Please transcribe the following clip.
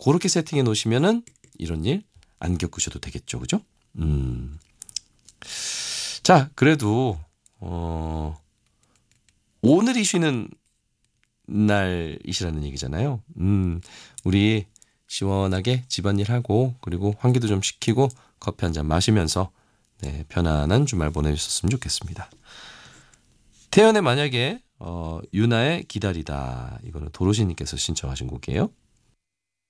그렇게 세팅해 놓으시면은 이런 일 안 겪으셔도 되겠죠. 그죠? 자, 그래도 오늘이 쉬는 날이시라는 얘기잖아요. 우리 시원하게 집안일하고 그리고 환기도 좀 시키고 커피 한 잔 마시면서 네, 편안한 주말 보내셨으면 좋겠습니다. 태연의 만약에 유나의 기다리다, 이거는 도로시님께서 신청하신 곡이에요.